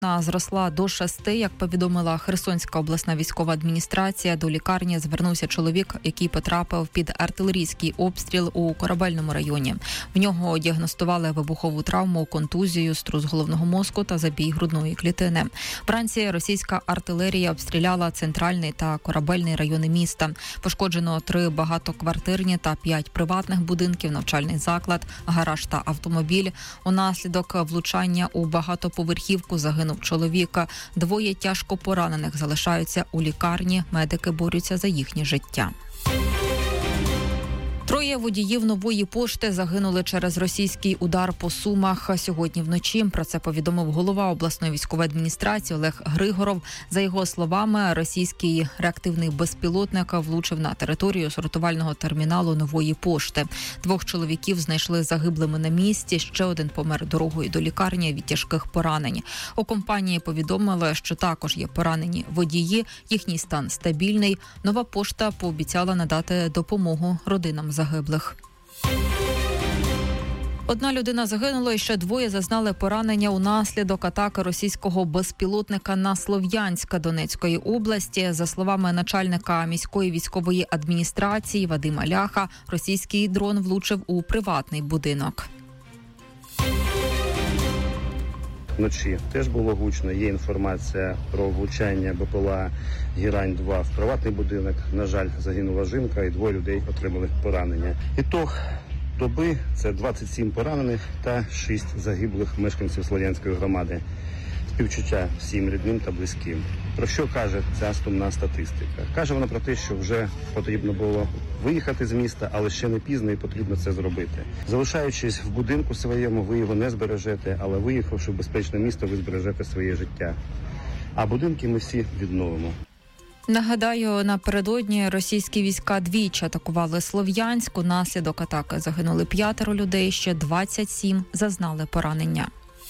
зросла до 6. Як повідомила Херсонська обласна військова адміністрація, до лікарні звернувся чоловік, який потрапив під артилерійський обстріл у Корабельному районі. В нього діагностували вибухову травму, контузію, струс головного мозку та забій грудної клітини. Вранці російська артилерія обстріляла центральний та Корабельний райони міста. Пошкоджено 3 багатоквартирні та 5 приватних будинків, навчальний заклад, гараж та автомобіль. Унаслідок влучання у багатоповерхівку загинув чоловік. 2 тяжко поранених залишаються у лікарні. Медики борються за їхнє життя. 3 водіїв Нової пошти загинули через російський удар по Сумах сьогодні вночі. Про це повідомив голова обласної військової адміністрації Олег Григоров. За його словами, російський реактивний безпілотник влучив на територію сортувального терміналу Нової пошти. 2 чоловіків знайшли загиблими на місці, ще 1 помер дорогою до лікарні від тяжких поранень. У компанії повідомили, що також є поранені водії, їхній стан стабільний. Нова пошта пообіцяла надати допомогу родинам загиблих. 1 людина загинула і ще 2 зазнали поранення унаслідок атаки російського безпілотника на Слов'янськ Донецької області. За словами начальника міської військової адміністрації Вадима Ляха, російський дрон влучив у приватний будинок. Вночі теж було гучно. Є інформація про влучання БПЛА «Герань-2» в приватний будинок. На жаль, загинула жінка і 2 людей отримали поранення. Ітог доби – це 27 поранених та 6 загиблих мешканців Слов'янської громади. Співчуття всім рідним та близьким. Про що каже ця сумна статистика? Каже вона про те, що вже потрібно було виїхати з міста, але ще не пізно і потрібно це зробити. Залишаючись в будинку своєму, ви його не збережете, але виїхавши в безпечне місто, ви збережете своє життя. А будинки ми всі відновимо. Нагадаю, напередодні російські війська двічі атакували Слов'янськ. Унаслідок атаки загинули 5 людей, ще 27 зазнали поранення.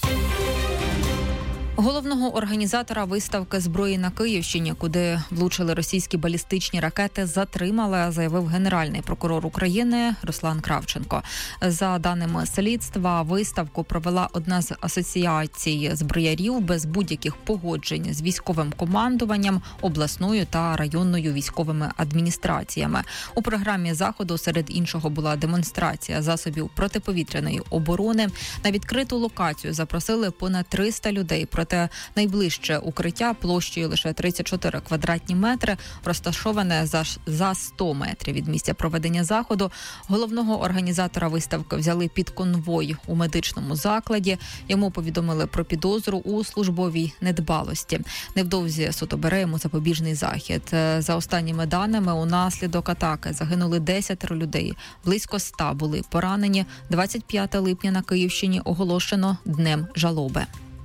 Головного організатора виставки зброї на Київщині, куди влучили російські балістичні ракети, затримали, заявив Генеральний прокурор України Руслан Кравченко. За даними слідства, виставку провела одна з асоціацій зброярів без будь-яких погоджень з військовим командуванням, обласною та районною військовими адміністраціями. У програмі заходу серед іншого була демонстрація засобів протиповітряної оборони. На відкриту локацію запросили понад 300 людей, проте найближче укриття площею лише 34 квадратні метри, розташоване за 100 метрів від місця проведення заходу. Головного організатора виставки взяли під конвой у медичному закладі. Йому повідомили про підозру у службовій недбалості. Невдовзі суд обере йому запобіжний захід. За останніми даними, унаслідок атаки загинули 10 людей. Близько 100 були поранені. 25 липня на Київщині оголошено Днем жалоби.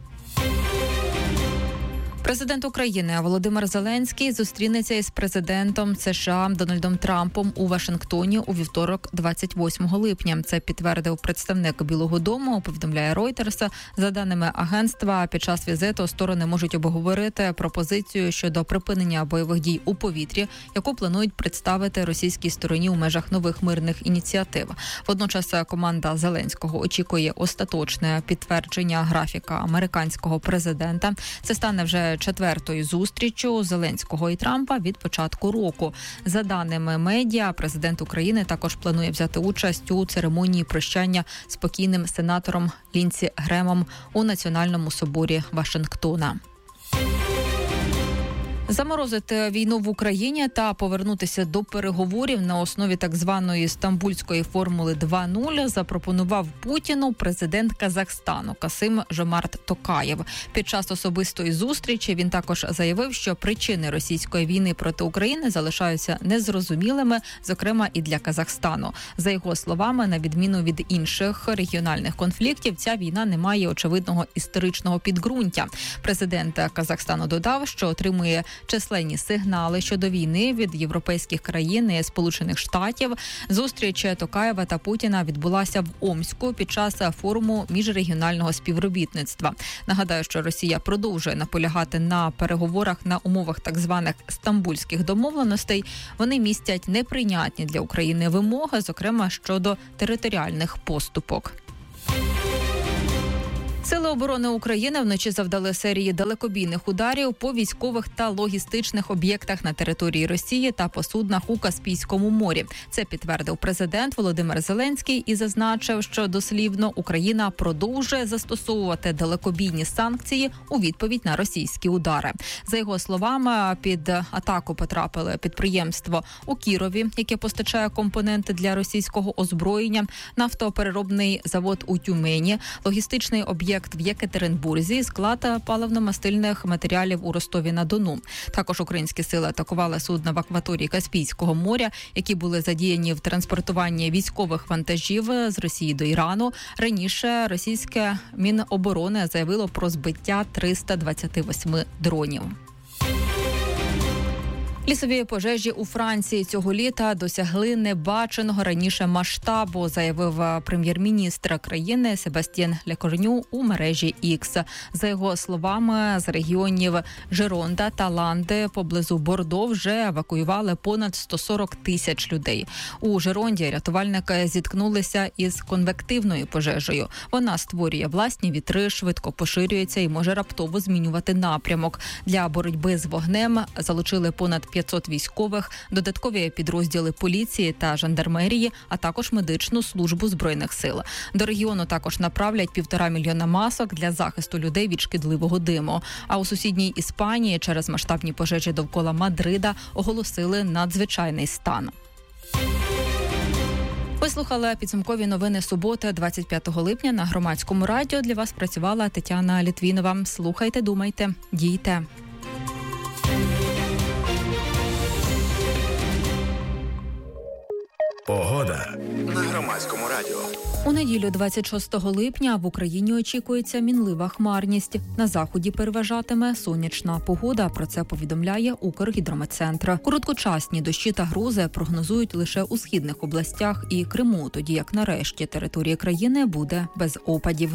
Президент України Володимир Зеленський зустрінеться із президентом США Дональдом Трампом у Вашингтоні у вівторок, 28 липня. Це підтвердив представник Білого дому, повідомляє Reuters. За даними агентства, під час візиту сторони можуть обговорити пропозицію щодо припинення бойових дій у повітрі, яку планують представити російській стороні у межах нових мирних ініціатив. Водночас команда Зеленського очікує остаточне підтвердження графіка американського президента. Це стане вже 4-ю зустрічю Зеленського і Трампа від початку року. За даними медіа, президент України також планує взяти участь у церемонії прощання з покійним сенатором Лінсі Гремом у Національному соборі Вашингтона. Заморозити війну в Україні та повернутися до переговорів на основі так званої стамбульської формули 2.0 запропонував Путіну президент Казахстану Касим-Жомарт Токаєв. Під час особистої зустрічі він також заявив, що причини російської війни проти України залишаються незрозумілими, зокрема і для Казахстану. За його словами, на відміну від інших регіональних конфліктів, ця війна не має очевидного історичного підґрунтя. Президент Казахстану додав, що отримує численні сигнали щодо війни від європейських країн і Сполучених Штатів. Зустріч Токаєва та Путіна відбулася в Омську під час форуму міжрегіонального співробітництва. Нагадаю, що Росія продовжує наполягати на переговорах на умовах так званих стамбульських домовленостей. Вони містять неприйнятні для України вимоги, зокрема щодо територіальних поступок. Сили оборони України вночі завдали серії далекобійних ударів по військових та логістичних об'єктах на території Росії та по суднах у Каспійському морі. Це підтвердив президент Володимир Зеленський і зазначив, що дослівно Україна продовжує застосовувати далекобійні санкції у відповідь на російські удари. За його словами, під атаку потрапили підприємство у Кірові, яке постачає компоненти для російського озброєння, нафтопереробний завод у Тюмені, логістичний об'єкт в Єкатеринбурзі, склад паливно-мастильних матеріалів у Ростові-на-Дону. Також українські сили атакували судна в акваторії Каспійського моря, які були задіяні в транспортуванні військових вантажів з Росії до Ірану. Раніше російське Міноборони заявило про збиття 328 дронів. Лісові пожежі у Франції цього літа досягли небаченого раніше масштабу, заявив прем'єр-міністр країни Себастьян Лекорню у мережі X. За його словами, з регіонів Жеронда та Ланди поблизу Бордо вже евакуювали понад 140 тисяч людей. У Жеронді рятувальники зіткнулися із конвективною пожежею. Вона створює власні вітри, швидко поширюється і може раптово змінювати напрямок. Для боротьби з вогнем залучили понад 500 військових, додаткові підрозділи поліції та жандармерії, а також медичну службу Збройних сил. До регіону також направлять 1,5 мільйона масок для захисту людей від шкідливого диму. А у сусідній Іспанії через масштабні пожежі довкола Мадрида оголосили надзвичайний стан. Ви слухали підсумкові новини суботи, 25 липня на Громадському радіо. Для вас працювала Тетяна Літвінова. Слухайте, думайте, дійте. Погода на Громадському радіо. У неділю 26 липня в Україні очікується мінлива хмарність. На заході переважатиме сонячна погода. Про це повідомляє Укргідрометцентр. Короткочасні дощі та грози прогнозують лише у східних областях і Криму, тоді як на решті території країни буде без опадів.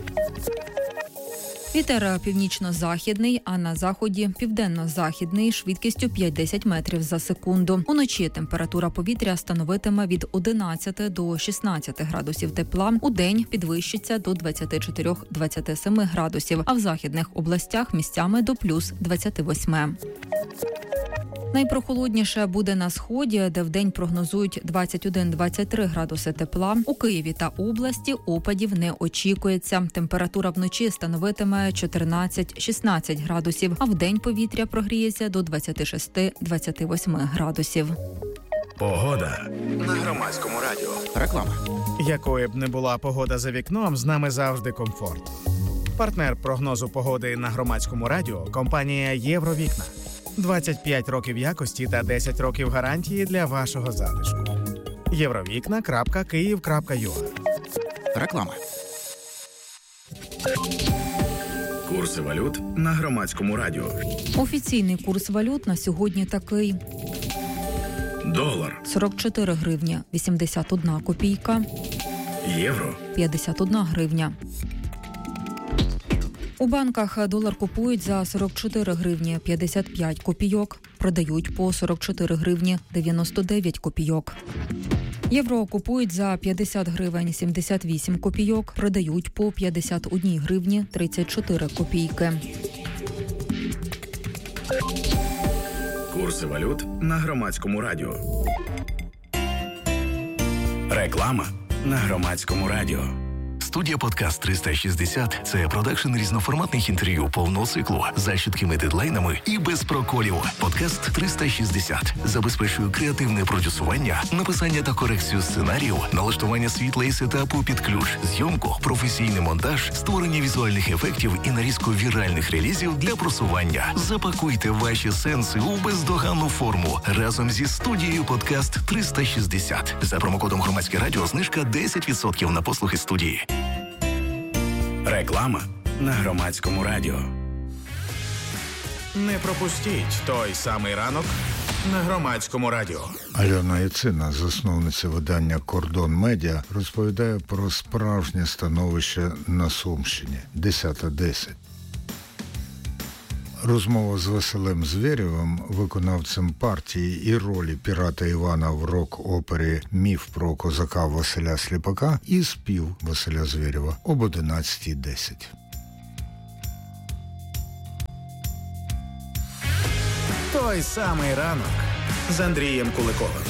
Вітер північно-західний, а на заході південно-західний швидкістю 5-10 метрів за секунду. Уночі температура повітря становитиме від 11 до 16 градусів тепла. Удень підвищиться до 24-27 градусів, а в західних областях місцями до плюс 28. Найпрохолодніше буде на сході, де вдень прогнозують 21-23 градуси тепла. У Києві та області опадів не очікується. Температура вночі становитиме 14-16 градусів, а вдень повітря прогріється до 26-28 градусів. Погода на Громадському радіо. Реклама. Якою б не була погода за вікном, з нами завжди комфорт. Партнер прогнозу погоди на Громадському радіо – компанія «Євровікна». 25 років якості та 10 років гарантії для вашого затишку. Євровікна.Київ.ua. Реклама. Курси валют на Громадському радіо. Офіційний курс валют на сьогодні такий. Долар 44 гривні 81 копійка. Євро 51 гривня. У банках долар купують за 44 гривні 55 копійок, продають по 44 гривні 99 копійок. Євро купують за 50 гривень 78 копійок, продають по 51 гривні 34 копійки. Курси валют на Громадському радіо. Реклама на Громадському радіо. Студія «Подкаст 360» – це продакшн різноформатних інтерв'ю повного циклу за чіткими дедлайнами і без проколів. «Подкаст 360» забезпечує креативне продюсування, написання та корекцію сценарію, налаштування світла і сетапу під ключ, зйомку, професійний монтаж, створення візуальних ефектів і нарізку віральних релізів для просування. Запакуйте ваші сенси у бездоганну форму разом зі студією «Подкаст 360». За промокодом «Громадське радіо» знижка 10% на послуги студії. Реклама на Громадському радіо. Не пропустіть той самий ранок на Громадському радіо. Альона Яцина, засновниця видання «Кордон Медіа», розповідає про справжнє становище на Сумщині. 10:10. Розмова з Василем Звєрєвим, виконавцем партії і ролі пірата Івана в рок-опері «Міф про козака Василя Сліпака» і спів Василя Звєрєва об 11:10. Той самий ранок з Андрієм Куликовим.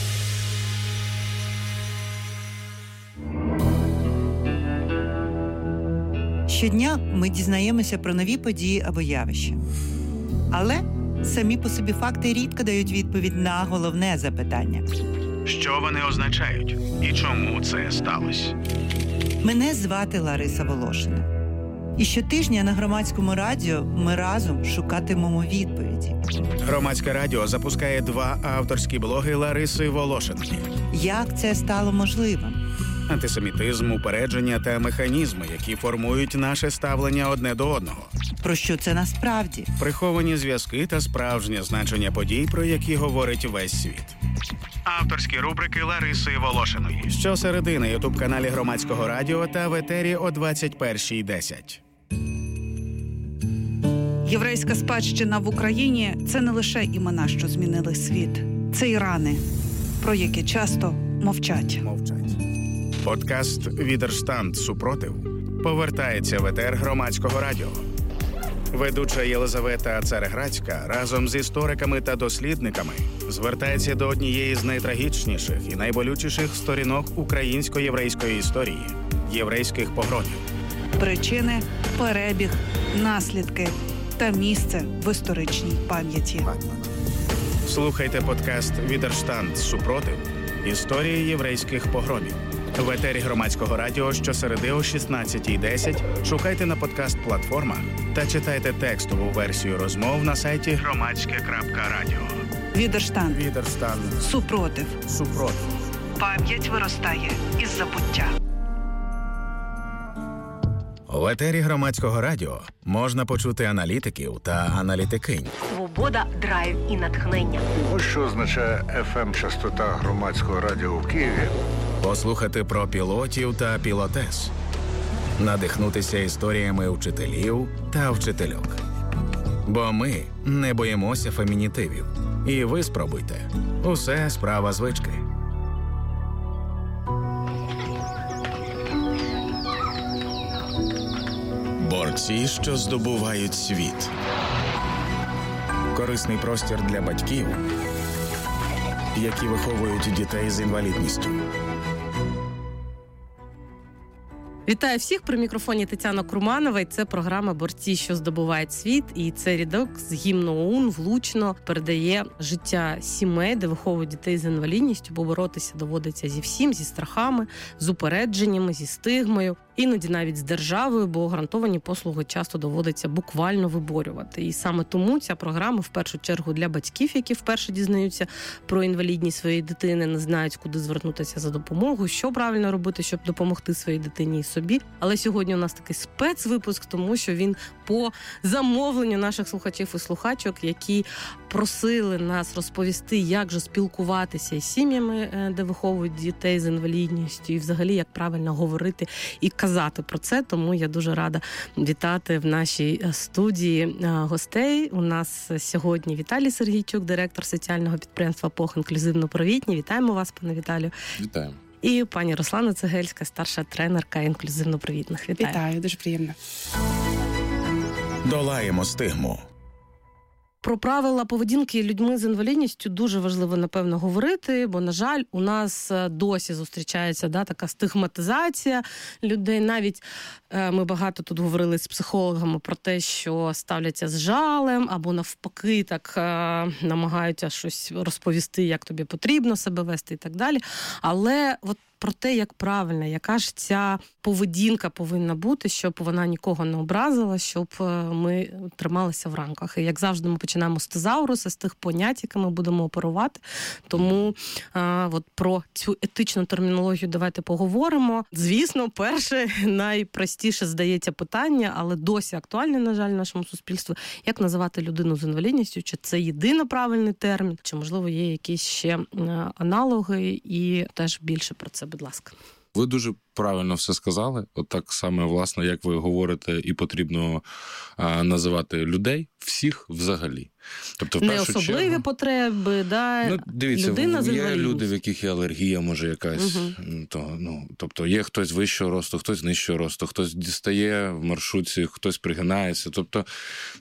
Щодня ми дізнаємося про нові події або явища. Але самі по собі факти рідко дають відповідь на головне запитання. Що вони означають? І чому це сталося? Мене звати Лариса Волошина. І щотижня на Громадському радіо ми разом шукатимемо відповіді. Громадське радіо запускає 2 авторські блоги Лариси Волошинки. Як це стало можливим? Антисемітизм, упередження та механізми, які формують наше ставлення одне до одного. Про що це насправді? Приховані зв'язки та справжнє значення подій, про які говорить весь світ. Авторські рубрики Лариси Волошиної. Щосереди на ютуб-каналі Громадського радіо та в етері о 21:10. Єврейська спадщина в Україні – це не лише імена, що змінили світ. Це і рани, про які часто мовчать. Подкаст «Відерштанд. Супротив» повертається в етер Громадського радіо. Ведуча Єлизавета Цареградська разом з істориками та дослідниками звертається до однієї з найтрагічніших і найболючіших сторінок українсько-єврейської історії – єврейських погромів. Причини, перебіг, наслідки та місце в історичній пам'яті. Слухайте подкаст «Відерштанд. Супротив. Історії єврейських погромів». В етері Громадського радіо щосереди о 16:10 шукайте на подкаст-платформах та читайте текстову версію розмов на сайті громадське.радіо. Відерштанд. Супротив. Пам'ять виростає із забуття. В етері Громадського радіо можна почути аналітиків та аналітикинь. Свобода, драйв і натхнення. Ось що означає FM-частота Громадського радіо в Києві. Послухати про пілотів та пілотес. Надихнутися історіями вчителів та вчительок. Бо ми не боїмося фемінітивів. І ви спробуйте. Усе справа звички. Борці, що здобувають світ. Корисний простір для батьків, які виховують дітей з інвалідністю. Вітаю всіх, при мікрофоні Тетяна Курманова, і це програма «Борці, що здобувають світ», і цей рядок з гімну ОУН влучно передає життя сімей, де виховують дітей з інвалідністю, бо боротися доводиться зі всім, зі страхами, з упередженнями, зі стигмою, іноді навіть з державою, бо гарантовані послуги часто доводиться буквально виборювати. І саме тому ця програма в першу чергу для батьків, які вперше дізнаються про інвалідність своєї дитини, не знають, куди звернутися за допомогою, що правильно робити, щоб допомогти своїй дитині і собі. Але сьогодні у нас такий спецвипуск, тому що він по замовленню наших слухачів і слухачок, які просили нас розповісти, як же спілкуватися із сім'ями, де виховують дітей з інвалідністю, і взагалі, як правильно говорити і казати про це. Тому я дуже рада вітати в нашій студії гостей. У нас сьогодні Віталій Сергійчук, директор соціального підприємства ПОХ «Інклюзивно-провідні». Вітаємо вас, пане Віталію. Вітаємо. І пані Руслана Цегельська, старша тренерка інклюзивно-провідних. Вітаю. Вітаю, дуже приємно. Долаємо стигму. Про правила поведінки людьми з інвалідністю дуже важливо, напевно, говорити, бо, на жаль, у нас досі зустрічається така стигматизація людей. Навіть ми багато тут говорили з психологами про те, що ставляться з жалем або навпаки так намагаються щось розповісти, як тобі потрібно себе вести і так далі. Але от про те, як правильно, яка ж ця поведінка повинна бути, щоб вона нікого не образила, щоб ми трималися в рамках. І, як завжди, ми починаємо з тезаурусу, з тих понять, якими будемо оперувати. Тому от про цю етичну термінологію давайте поговоримо. Звісно, перше, найпростіше здається питання, але досі актуальне, на жаль, в нашому суспільстві. Як називати людину з інвалідністю? Чи це єдино правильний термін? Чи, можливо, є якісь ще аналоги? І теж більше про це, будь ласка. Ви дуже правильно все сказали. От так саме, власне, як ви говорите, і потрібно називати людей, всіх взагалі. Тобто, в не особливі чергу, потреби, дивіться, людина з є інвалідністю. люди, в яких є алергія, може якась. Тобто є хтось вищого росту, хтось нижчого росту, хтось дістає в маршрутці, хтось пригинається. Тобто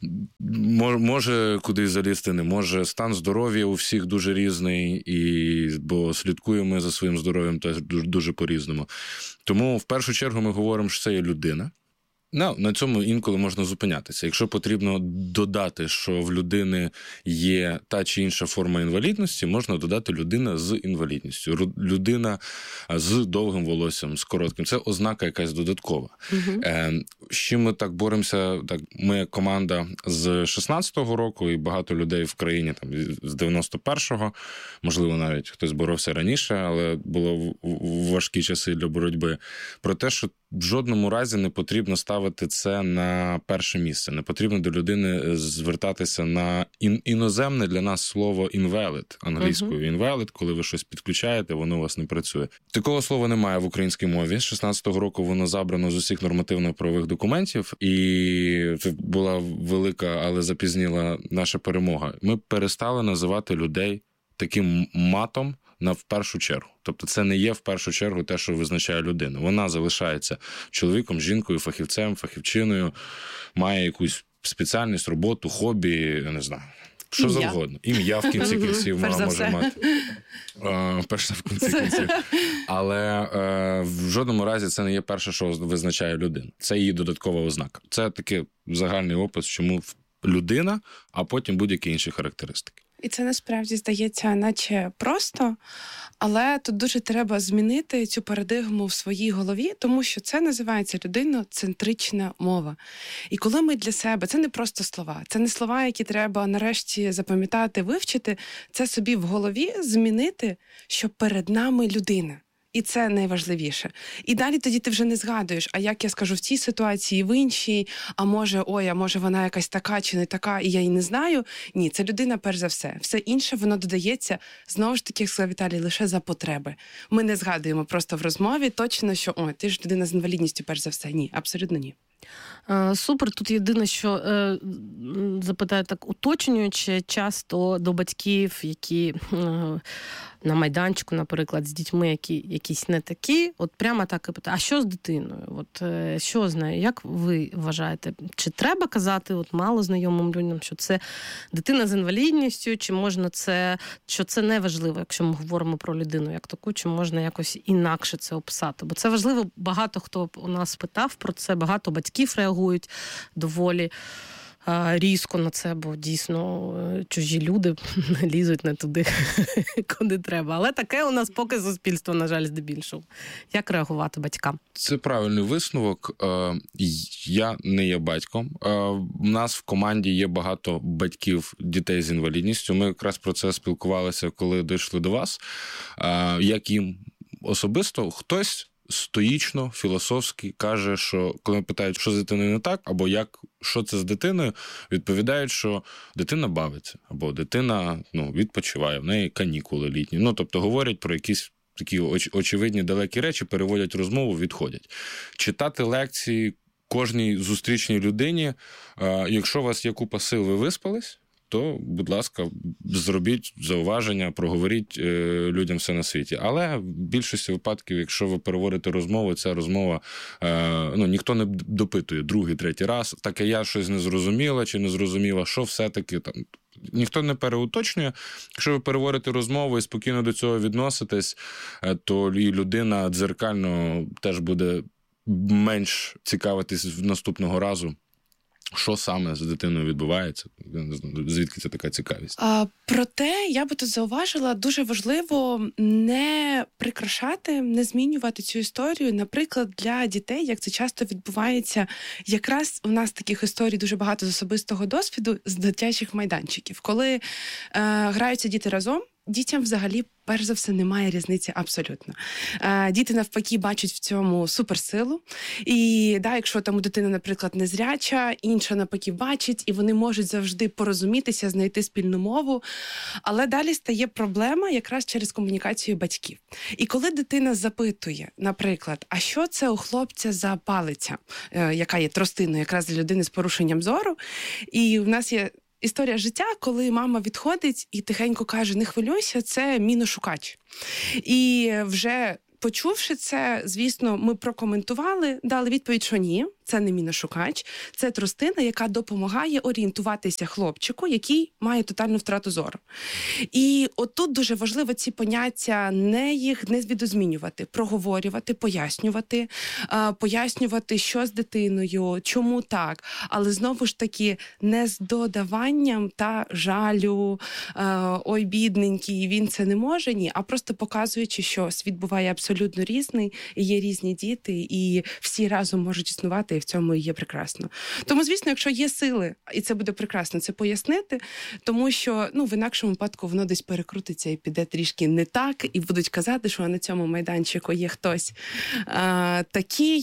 Може кудись залізти, не може. Стан здоров'я у всіх дуже різний, бо слідкуємо за своїм здоров'ям теж дуже по-різному. Тому в першу чергу ми говоримо, що це є людина. На цьому інколи можна зупинятися. Якщо потрібно додати, що в людини є та чи інша форма інвалідності, можна додати людина з інвалідністю, людина з довгим волоссям, з коротким. Це ознака якась додаткова. Угу. З чим ми так боремося? Так, ми команда з 16-го року, і багато людей в країні там, з 91-го, можливо, навіть хтось боровся раніше, але було важкі часи для боротьби, про те, що в жодному разі не потрібно ставити це на перше місце. Не потрібно до людини звертатися на іноземне для нас слово invalid, англійською invalid, коли ви щось підключаєте, воно у вас не працює. Такого слова немає в українській мові. З 16-го року воно забрано з усіх нормативно-правових документів, і це була велика, але запізніла наша перемога. Ми перестали називати людей таким матом, в першу чергу. Тобто це не є в першу чергу те, що визначає людину. Вона залишається чоловіком, жінкою, фахівцем, фахівчиною, має якусь спеціальність, роботу, хобі, я не знаю, що завгодно. Ім'я в кінці кінців може мати. Перше в кінці кінців. Але в жодному разі це не є перше, що визначає людину. Це її додаткова ознака. Це такий загальний опис, чому людина, а потім будь-які інші характеристики. І це насправді здається наче просто, але тут дуже треба змінити цю парадигму в своїй голові, тому що це називається людиноцентрична мова. І коли ми для себе, це не просто слова, це не слова, які треба нарешті запам'ятати, вивчити, це собі в голові змінити, що перед нами людина. І це найважливіше. І далі тоді ти вже не згадуєш, а як я скажу в цій ситуації, в іншій, а може вона якась така чи не така, і я її не знаю. Ні, це людина перш за все. Все інше, воно додається, знову ж таки, як сказав Віталій, лише за потреби. Ми не згадуємо просто в розмові точно, що ти ж людина з інвалідністю перш за все. Ні, абсолютно ні. Супер. Тут єдине, що запитаю так уточнюючи, часто до батьків, які на майданчику, наприклад, з дітьми, які якісь не такі, от прямо так і питаю, а що з дитиною? От що з нею? Як ви вважаєте? Чи треба казати мало знайомим людям, що це дитина з інвалідністю, чи можна що це не важливо, якщо ми говоримо про людину як таку, чи можна якось інакше це описати? Бо це важливо, багато хто у нас питав про це, багато батьків реагують доволі різко на це, бо дійсно чужі люди лізуть не туди, куди треба. Але таке у нас поки суспільство, на жаль, здебільшого. Як реагувати батькам? Це правильний висновок. Я не є батьком. У нас в команді є багато батьків дітей з інвалідністю. Ми якраз про це спілкувалися, коли дійшли до вас. Як їм особисто хтось стоїчно, філософськи каже, що коли питають, що з дитиною не так, або що це з дитиною, відповідають, що дитина бавиться, або дитина відпочиває, в неї канікули літні. Тобто говорять про якісь такі очевидні далекі речі, переводять розмову, відходять. Читати лекції кожній зустрічній людині, якщо у вас є купа сил, ви виспались, то, будь ласка, зробіть зауваження, проговоріть людям все на світі. Але в більшості випадків, якщо ви переводите розмову, ця розмова, ніхто не допитує другий, третій раз, таке я щось не зрозуміла чи не зрозуміла, що все-таки там. Ніхто не переуточнює. Якщо ви переводите розмову і спокійно до цього відноситесь, то і людина дзеркально теж буде менш цікавитись наступного разу, що саме з дитиною відбувається? Звідки це така цікавість? Проте, я би тут зауважила, дуже важливо не прикрашати, не змінювати цю історію. Наприклад, для дітей, як це часто відбувається, якраз у нас таких історій дуже багато з особистого досвіду, з дитячих майданчиків. Коли граються діти разом, дітям взагалі, перш за все, немає різниці абсолютно. Діти, навпаки, бачать в цьому суперсилу. І, якщо там у дитини, наприклад, незряча, інша, навпаки, бачить, і вони можуть завжди порозумітися, знайти спільну мову. Але далі стає проблема якраз через комунікацію батьків. І коли дитина запитує, наприклад, а що це у хлопця за палиця, яка є тростиною якраз для людини з порушенням зору, і в нас є історія життя, коли мама відходить і тихенько каже, не хвилюйся, це міношукач. І вже почувши це, звісно, ми прокоментували, дали відповідь, що ні, це не міношукач, це тростина, яка допомагає орієнтуватися хлопчику, який має тотальну втрату зору. І отут дуже важливо ці поняття їх не видозмінювати, проговорювати, пояснювати, що з дитиною, чому так, але знову ж таки не з додаванням та жалю, ой, бідненький, він це не може, ні, а просто показуючи, що світ буває абсолютно різний, і є різні діти, і всі разом можуть існувати, і в цьому і є прекрасно. Тому, звісно, якщо є сили, і це буде прекрасно, це пояснити, тому що, в інакшому випадку воно десь перекрутиться і піде трішки не так, і будуть казати, що на цьому майданчику є хтось такий,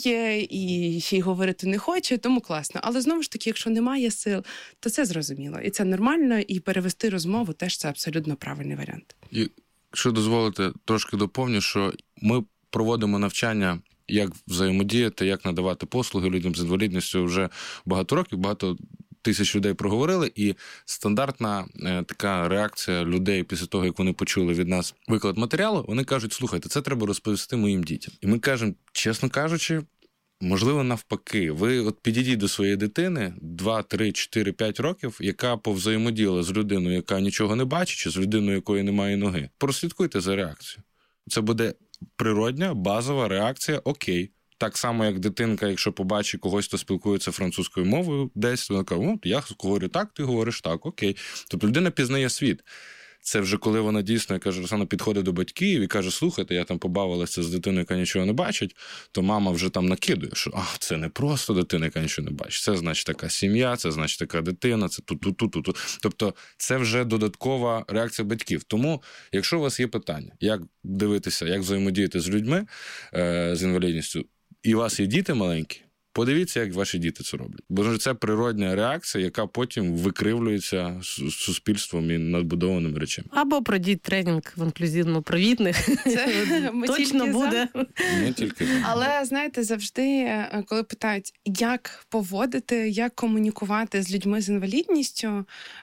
і ще й говорити не хоче, тому класно. Але знову ж таки, якщо немає сил, то це зрозуміло. І це нормально, і перевести розмову теж це абсолютно правильний варіант. І, якщо дозволите, трошки доповню, що ми проводимо навчання, як взаємодіяти, як надавати послуги людям з інвалідністю вже багато років, багато тисяч людей проговорили, і стандартна така реакція людей після того, як вони почули від нас виклад матеріалу, вони кажуть, слухайте, це треба розповісти моїм дітям. І ми кажемо, чесно кажучи, можливо, навпаки, ви от підійдіть до своєї дитини 2, 3, 4, 5 років, яка повзаємодіяла з людиною, яка нічого не бачить, чи з людиною, якої немає ноги. Прослідкуйте за реакцією. Це буде природня, базова реакція «окей». Так само, як дитинка, якщо побачить когось, хто спілкується французькою мовою десь, вона каже, я говорю так, ти говориш так, окей. Тобто людина пізнає світ. Це вже коли вона дійсно, як каже Руслана, підходить до батьків і каже, слухайте, я там побавилася з дитиною, яка нічого не бачить, то мама вже там накидує, що це не просто дитина, яка нічого не бачить. Це значить така сім'я, це значить така дитина, це тут. Тобто це вже додаткова реакція батьків. Тому, якщо у вас є питання, як дивитися, як взаємодіяти з людьми з інвалідністю, і у вас є діти маленькі, подивіться, як ваші діти це роблять. Бо це природня реакція, яка потім викривлюється суспільством і надбудованими речами. Або пройдіть тренінг в інклюзивно-привітних. Це точно буде. Не тільки. Але, знаєте, завжди, коли питають, як поводити, як комунікувати з людьми з інвалідністю,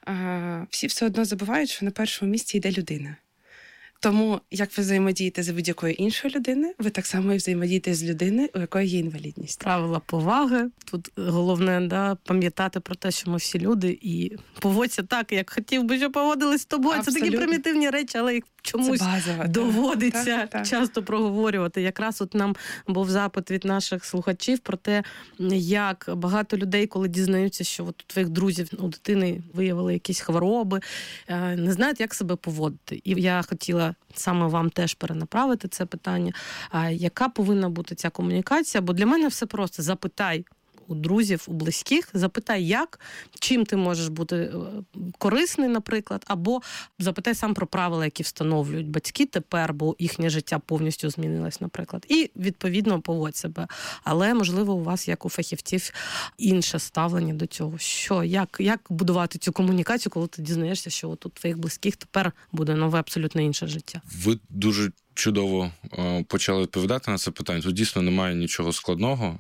всі все одно забувають, що на першому місці йде людина. Тому, як ви взаємодієте з будь-якою іншою людиною, ви так само і взаємодієте з людиною, у якої є інвалідність. Правила поваги. Тут головне, пам'ятати про те, що ми всі люди, і поводься так, як хотів би, щоб поводились з тобою. Абсолютно. Це такі примітивні речі, але їх чомусь доводиться часто проговорювати. Якраз от нам був запит від наших слухачів про те, як багато людей, коли дізнаються, що от у твоїх друзів, у дитини виявили якісь хвороби, не знають, як себе поводити. І я хотіла саме вам теж перенаправити це питання. Яка повинна бути ця комунікація? Бо для мене все просто. Запитай у друзів, у близьких, запитай, як, чим ти можеш бути корисний, наприклад, або запитай сам про правила, які встановлюють батьки тепер, бо їхнє життя повністю змінилось, наприклад. І, відповідно, поводь себе. Але, можливо, у вас, як у фахівців, інше ставлення до цього. Що, як будувати цю комунікацію, коли ти дізнаєшся, що от у твоїх близьких тепер буде нове, абсолютно інше життя? Ви дуже чудово почали відповідати на це питання. Тут дійсно немає нічого складного,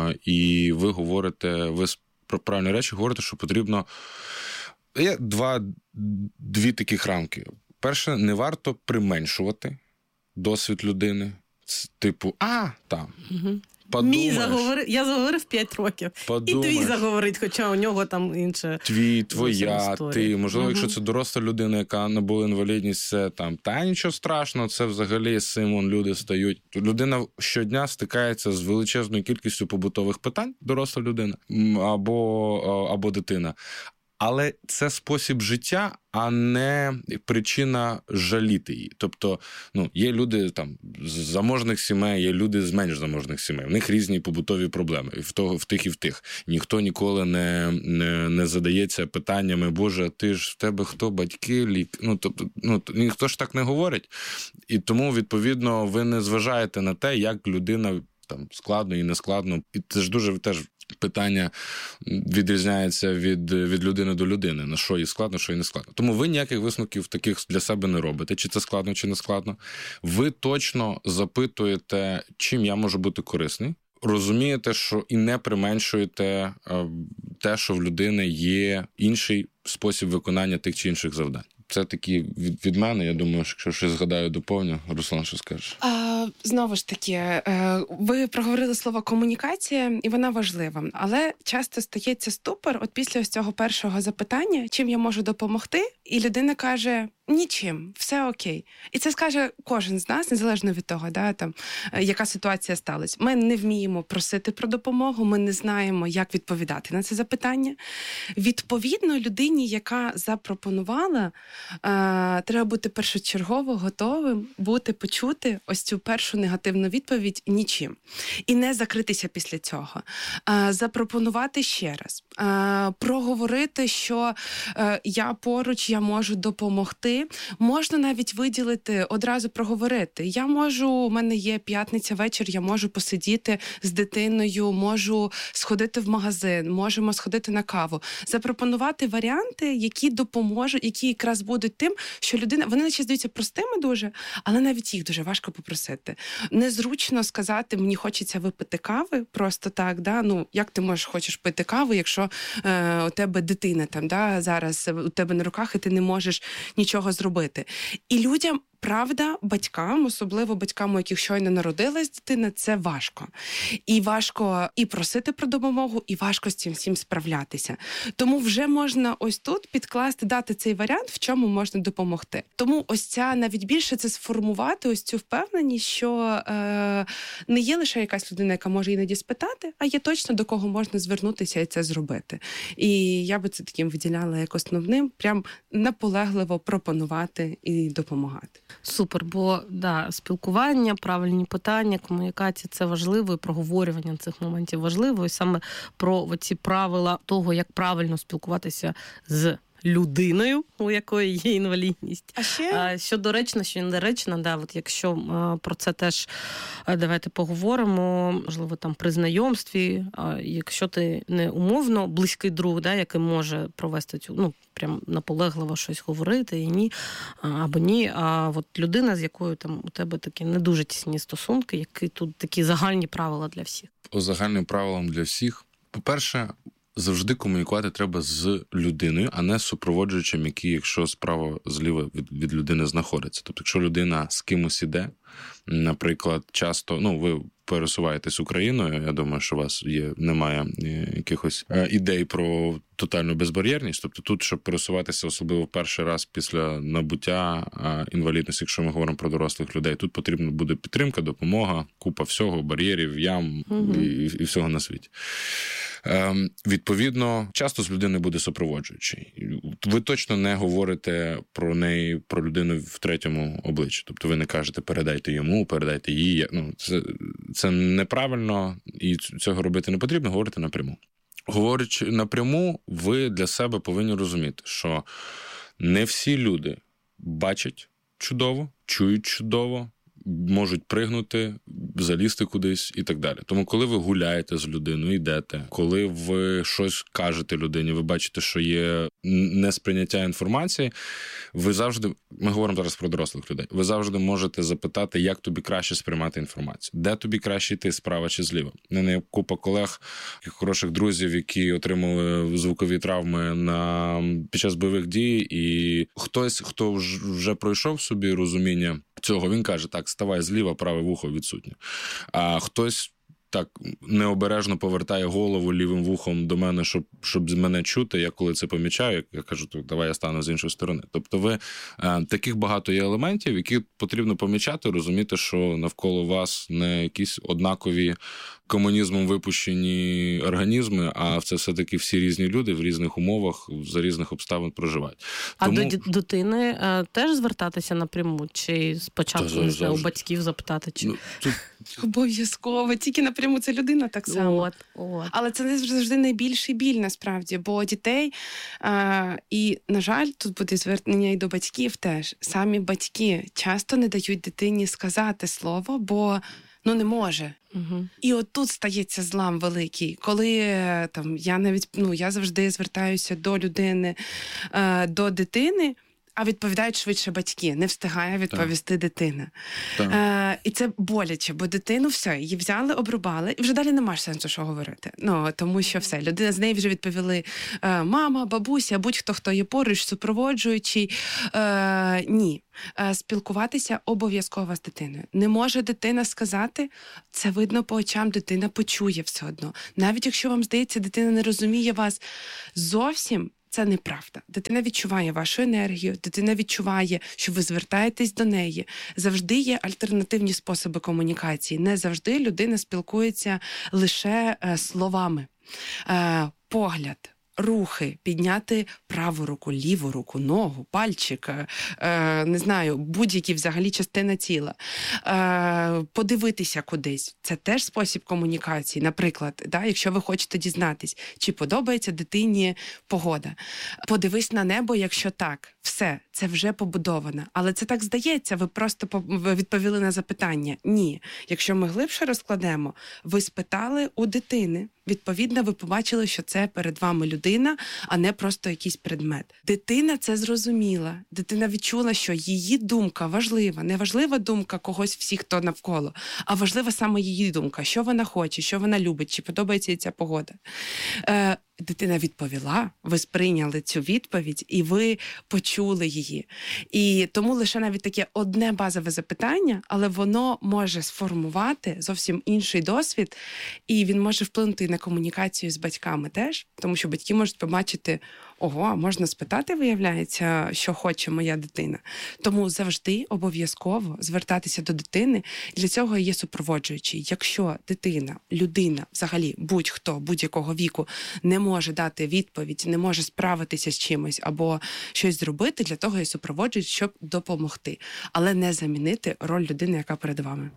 і ви про правильні речі говорите, що потрібно... Є дві таких рамки. Перше, не варто применшувати досвід людини. Типу, там... Подумаєш, я заговорив 5 років. Подумаєш. І твій заговорить, хоча у нього там інше. Твоя, ти. Можливо, якщо це доросла людина, яка набула інвалідність, це там, нічого страшного, це взагалі з цим люди стають. Людина щодня стикається з величезною кількістю побутових питань, доросла людина, або дитина. Але це спосіб життя, а не причина жаліти її. Тобто, є люди там з заможних сімей, є люди з менш заможних сімей. В них різні побутові проблеми. В тих і в тих. Ніхто ніколи не задається питаннями, Боже, ти ж в тебе хто, батьки, ніхто ж так не говорить. І тому, відповідно, ви не зважаєте на те, як людина там складно і не складно. І це ж дуже теж питання відрізняється від людини до людини, на що їй складно, що їй не складно. Тому ви ніяких висновків таких для себе не робите, чи це складно, чи не складно. Ви точно запитуєте, чим я можу бути корисний, розумієте, що і не применшуєте те, що в людини є інший спосіб виконання тих чи інших завдань. Це такі від мене. Я думаю, що якщо щось згадаю, доповню. Руслан, що скажеш? Знову ж таки, ви проговорили слово комунікація, і вона важлива. Але часто стається ступор от після ось цього першого запитання, чим я можу допомогти, і людина каже: нічим, все окей. І це скаже кожен з нас, незалежно від того, яка ситуація сталася. Ми не вміємо просити про допомогу, ми не знаємо, як відповідати на це запитання. Відповідно, людині, яка запропонувала, треба бути першочергово готовим почути ось цю першу негативну відповідь нічим. І не закритися після цього. Запропонувати ще раз. Проговорити, що я поруч, я можу допомогти. Можна навіть виділити, одразу проговорити. У мене є п'ятниця вечір, я можу посидіти з дитиною, можу сходити в магазин, можемо сходити на каву. Запропонувати варіанти, які допоможуть, які якраз будуть тим, що людина, вони наче здаються простими дуже, але навіть їх дуже важко попросити. Незручно сказати, мені хочеться випити кави, просто так, як ти хочеш пити каву, якщо у тебе дитина зараз у тебе на руках, і ти не можеш нічого зробити. І людям, правда, батькам, особливо батькам, у яких щойно народилась дитина, це важко. І важко і просити про допомогу, і важко з цим всім справлятися. Тому вже можна ось тут підкласти, дати цей варіант, в чому можна допомогти. Тому ось ця, навіть більше, це сформувати ось цю впевненість, що не є лише якась людина, яка може іноді спитати, а є точно до кого можна звернутися і це зробити. І я би це таким виділяла як основним, прям наполегливо пропонувати і допомагати. Супер, бо спілкування, правильні питання, комунікація – це важливо, і проговорювання цих моментів важливо, і саме про ці правила того, як правильно спілкуватися з людиною, у якої є інвалідність. А ще? Що доречно, що недоречно, якщо про це теж давайте поговоримо, можливо, при знайомстві, якщо ти не умовно близький друг, який може провести цю, прям наполегливо щось говорити, і ні, або ні, а людина, з якою у тебе такі не дуже тісні стосунки, які тут такі загальні правила для всіх. По загальним правилам для всіх. По-перше, завжди комунікувати треба з людиною, а не з супроводжуючим, який, якщо справа зліва від людини знаходиться. Тобто, якщо людина з кимось іде, наприклад, часто, ви пересуваєтесь Україною, я думаю, що у вас немає якихось ідей про тотальну безбар'єрність. Тобто тут, щоб пересуватися, особливо перший раз після набуття інвалідності, якщо ми говоримо про дорослих людей, тут потрібна буде підтримка, допомога, купа всього, бар'єрів, ям і всього на світі. Відповідно, часто з людини буде супроводжуючий. Ви точно не говорите про людину в третьому обличчі. Тобто ви не кажете, передайте йому, передайте їй. Це неправильно, і цього робити не потрібно, говорити напряму. Говорячи напряму, ви для себе повинні розуміти, що не всі люди бачать чудово, чують чудово, можуть пригнути, залізти кудись і так далі. Тому коли ви гуляєте з людиною, йдете, коли ви щось кажете людині, ви бачите, що є несприйняття інформації, ви завжди, ми говоримо зараз про дорослих людей, ви завжди можете запитати, як тобі краще сприймати інформацію. Де тобі краще йти, справа чи зліва? У мене є купа колег, хороших друзів, які отримали звукові травми під час бойових дій, і хтось, хто вже пройшов собі розуміння цього, він каже, так, ставай зліва, праве вухо відсутнє. А хтось так необережно повертає голову лівим вухом до мене, щоб мене чути. Я коли це помічаю, я кажу, давай я стану з іншої сторони. Тобто таких багато є елементів, які потрібно помічати, розуміти, що навколо вас не якісь однакові комунізмом випущені організми, а це все-таки всі різні люди в різних умовах, за різних обставин проживають. А до дитини теж звертатися напряму? Чи спочатку у батьків запитати? Чи... Обов'язково. Тільки напряму це людина так само. От. Але це не завжди найбільший біль, насправді, бо дітей, і, на жаль, тут буде звернення і до батьків теж. Самі батьки часто не дають дитині сказати слово, бо не може. Угу. І от тут стається злам великий. Коли я завжди звертаюся до людини, до дитини, а відповідають швидше батьки. Не встигає відповісти дитина. І це боляче, бо дитину все, її взяли, обрубали, і вже далі немає сенсу, що говорити. Тому що все, людина, з неї вже відповіли мама, бабуся, будь-хто, хто є поруч, супроводжуючий. Ні. Спілкуватися обов'язково з дитиною. Не може дитина сказати, це видно по очам, дитина почує все одно. Навіть якщо вам здається, дитина не розуміє вас зовсім, це неправда. Дитина відчуває вашу енергію, дитина відчуває, що ви звертаєтесь до неї. Завжди є альтернативні способи комунікації. Не завжди людина спілкується лише словами. Погляд, рухи, підняти праву руку, ліву руку, ногу, пальчик, не знаю, будь-які взагалі частина тіла. Подивитися кудись. Це теж спосіб комунікації. Наприклад, якщо ви хочете дізнатись, чи подобається дитині погода. Подивись на небо, якщо так. Все, це вже побудовано. Але це так здається, ви просто відповіли на запитання. Ні. Якщо ми глибше розкладемо, ви спитали у дитини. Відповідно, ви побачили, що це перед вами людина, а не просто якийсь предмет. Дитина це зрозуміла. Дитина відчула, що її думка важлива. Не важлива думка когось всіх, хто навколо, а важлива саме її думка. Що вона хоче, що вона любить, чи подобається їй ця погода. Дитина відповіла, ви сприйняли цю відповідь і ви почули її. І тому лише навіть таке одне базове запитання, але воно може сформувати зовсім інший досвід, і він може вплинути на комунікацію з батьками теж, тому що батьки можуть побачити, ого, можна спитати, виявляється, що хоче моя дитина. Тому завжди обов'язково звертатися до дитини, і для цього є супроводжуючий. Якщо дитина, людина, взагалі будь-хто, будь-якого віку не може дати відповідь, не може справитися з чимось або щось зробити, для того є супроводжуючий, щоб допомогти, але не замінити роль людини, яка перед вами.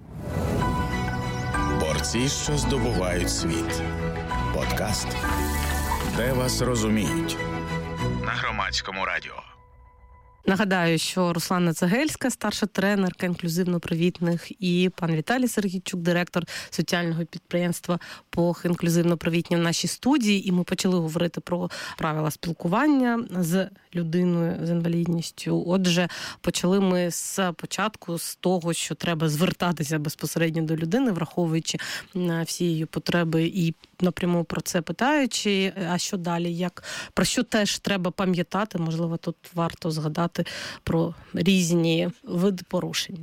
Борці, що здобувають світ. Подкаст, де вас розуміють. На Громадському радіо. Нагадаю, що Руслана Цегельська, старша тренерка інклюзивно-привітних, і пан Віталій Сергійчук, директор соціального підприємства «ПОХ інклюзивно-привітні» в нашій студії. І ми почали говорити про правила спілкування з людиною з інвалідністю. Отже, почали ми з початку, з того, що треба звертатися безпосередньо до людини, враховуючи всі її потреби і напряму про це питаючи. А що далі? Про що теж треба пам'ятати? Можливо, тут варто згадати про різні види порушень.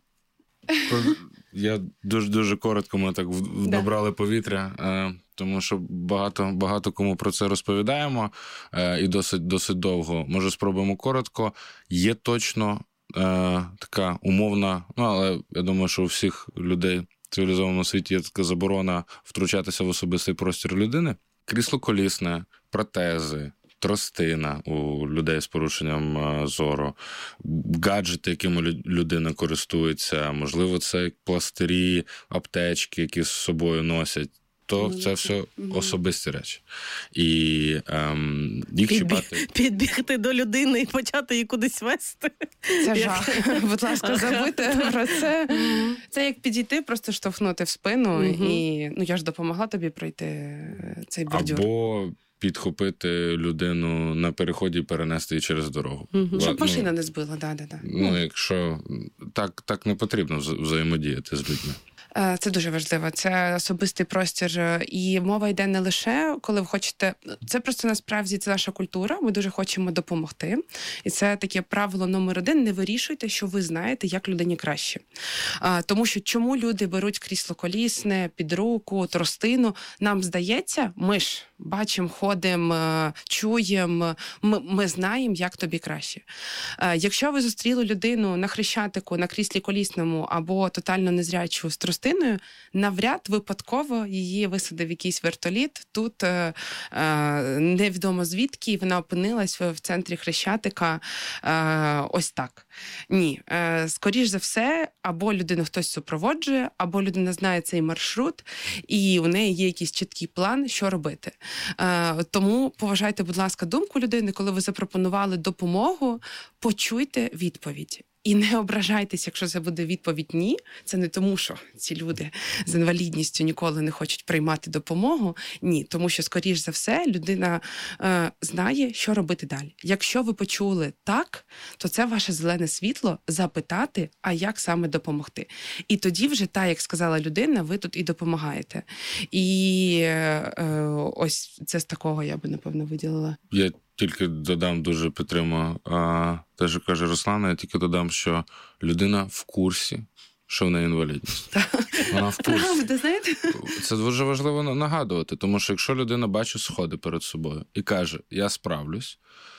Я дуже коротко, ми так набрали повітря, тому що багато кому про це розповідаємо, і досить довго. Може, спробуємо коротко. Є точно така умовна, але я думаю, що у всіх людей в цивілізованому світі є така заборона втручатися в особистий простір людини. Крісло-колісне, протези, тростина у людей з порушенням зору, гаджети, якими людина користується, можливо, це пластирі, аптечки, які з собою носять. То це все особисті речі. І їх чіпати... Підбігти до людини і почати її кудись вести. Це жах. Будь ласка, забудьте про це. Це як підійти, просто штовхнути в спину, і я ж допомогла тобі пройти цей бордюр. Або підхопити людину на переході і перенести її через дорогу. Щоб машина не збила, да. Якщо так не потрібно взаємодіяти з людьми. Це дуже важливо. Це особистий простір. І мова йде не лише, коли ви хочете... Це просто насправді це наша культура. Ми дуже хочемо допомогти. І це таке правило номер 1. Не вирішуйте, що ви знаєте, як людині краще. Тому що чому люди беруть крісло колісне, під руку, тростину? Нам здається, ми ж бачимо, ходимо, чуємо, ми знаємо, як тобі краще. Якщо ви зустріли людину на Хрещатику, на кріслі колісному або тотально незрячу з тростиною, навряд випадково її висадив якийсь вертоліт. Тут невідомо звідки вона опинилась в центрі Хрещатика ось так. Ні. Скоріш за все, або людину хтось супроводжує, або людина знає цей маршрут, і у неї є якийсь чіткий план, що робити. Тому поважайте, будь ласка, думку людини, коли ви запропонували допомогу, почуйте відповідь. І не ображайтесь, якщо це буде відповідь «ні». Це не тому, що ці люди з інвалідністю ніколи не хочуть приймати допомогу. Ні, тому що, скоріш за все, людина знає, що робити далі. Якщо ви почули «так», то це ваше зелене світло запитати, а як саме допомогти. І тоді вже, так, як сказала людина, ви тут і допомагаєте. І ось це з такого я би, напевно, виділила. Я тільки додам, дуже підтримую те, що каже Руслана, я тільки додам, що людина в курсі, що в неї інвалідність. Вона в курсі. Правда, знаєте? Це дуже важливо нагадувати, тому що якщо людина бачить сходи перед собою і каже, я справлюсь,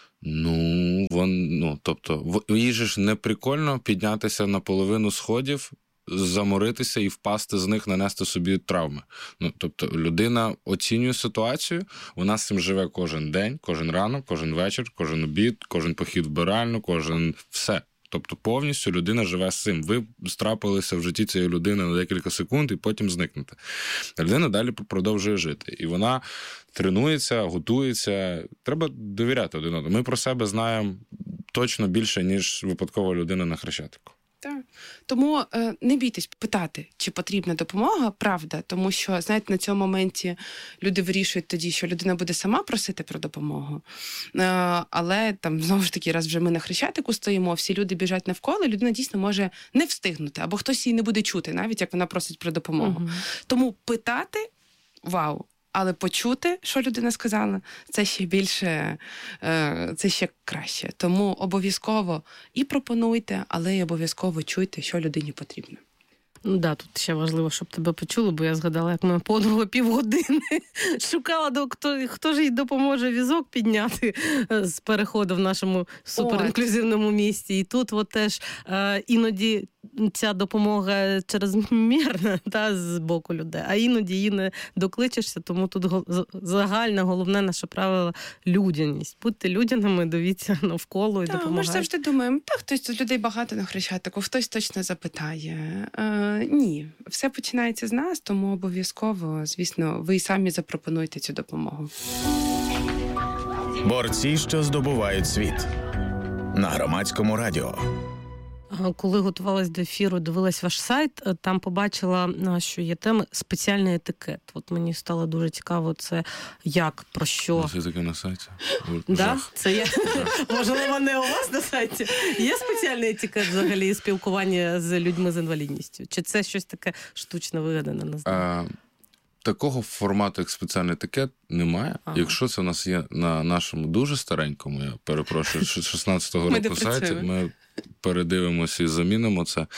тобто, їй же ж не прикольно піднятися на половину сходів, заморитися і впасти з них, нанести собі травми. Тобто людина оцінює ситуацію, вона з цим живе кожен день, кожен ранок, кожен вечір, кожен обід, кожен похід в вбиральню, кожен все. Тобто повністю людина живе з цим. Ви страпилися в житті цієї людини на декілька секунд і потім зникнете. Людина далі продовжує жити. І вона тренується, готується. Треба довіряти один одному. Ми про себе знаємо точно більше, ніж випадкова людина на Хрещатику. Так. Тому не бійтесь питати, чи потрібна допомога, правда, тому що, знаєте, на цьому моменті люди вирішують тоді, що людина буде сама просити про допомогу, але там, знову ж таки, раз вже ми на Хрещатику стоїмо, всі люди біжать навколо, людина дійсно може не встигнути, або хтось її не буде чути, навіть як вона просить про допомогу. Угу. Тому питати – вау! Але почути, що людина сказала, це ще більше, це ще краще. Тому обов'язково і пропонуйте, але й обов'язково чуйте, що людині потрібно. Да, тут ще важливо, щоб тебе почули, бо я згадала, як моя подруга півгодини шукала, хто ж їй допоможе візок підняти з переходу в нашому суперінклюзивному місті. І тут теж іноді ця допомога чрезмірна з боку людей, а іноді її не докличешся, тому тут загальне, головне наше правило – людяність. Будьте людяними, дивіться навколо і допомагайте. Ми ж завжди думаємо, хтось тут людей багато на Хрещатику, хтось точно запитає. Ні, все починається з нас, тому обов'язково, звісно, ви й самі запропонуєте цю допомогу. Борці, що здобувають світ. На Громадському радіо. Коли готувалась до ефіру, дивилась ваш сайт, там побачила, що є теми спеціальний етикет. От мені стало дуже цікаво, це як, про що. Це таке на сайті? Да? Це є. Можливо, не у вас на сайті. Є спеціальний етикет взагалі спілкування з людьми з інвалідністю? Чи це щось таке штучно вигадане? Не знаю. Такого формату, як спеціальний етикет, немає. Ага. Якщо це у нас є на нашому дуже старенькому, я перепрошую, 16-го року сайті, ми передивимося і замінимо це.